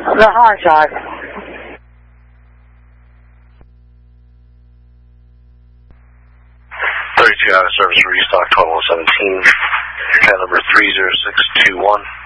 The hard drive. 32 out of service, restock 1217, caliber 30621.